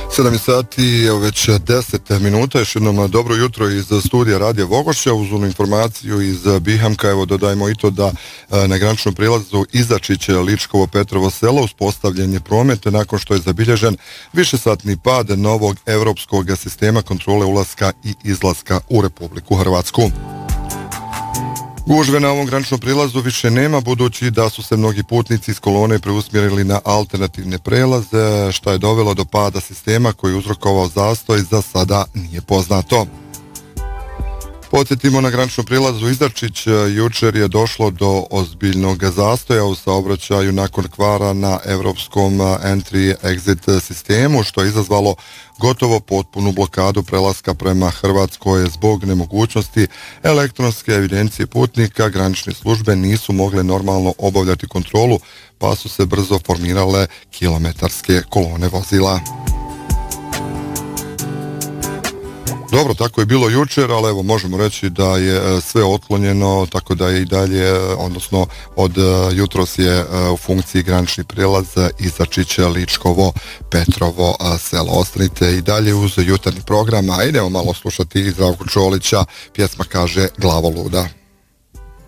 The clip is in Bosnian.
7 sati, evo već 10 minuta, još jednom dobro jutro iz studija Radija Vogošća. Uz onu informaciju iz Bihamka, evo dodajmo i to da na graničnom prilazu Izačiće Ličkovo Petrovo selo uspostavljen je promet nakon što je zabilježen višesatni pad novog evropskog sistema kontrole ulaska i izlaska u Republiku Hrvatsku. Gužve na ovom graničnom prilazu više nema, budući da su se mnogi putnici iz kolone preusmjerili na alternativne prelaze, što je dovelo do pada sistema koji je uzrokovao zastoj, za sada nije poznato. Podsjetimo, na graničnom prilazu Izačić jučer je došlo do ozbiljnog zastoja u saobraćaju nakon kvara na evropskom entry-exit sistemu, što je izazvalo gotovo potpunu blokadu prelaska prema Hrvatskoj zbog nemogućnosti elektronske evidencije putnika. Granične službe nisu mogle normalno obavljati kontrolu, pa su se brzo formirale kilometarske kolone vozila. Dobro, tako je bilo jučer, ali evo možemo reći da je sve otklonjeno, tako da je i dalje, odnosno od jutros je u funkciji granični prijelaz Izačiće Ličkovo Petrovo selo. Ostanite i dalje uz jutarnji program, a idemo malo slušati Zdravku Čolića, pjesma kaže Glavo luda.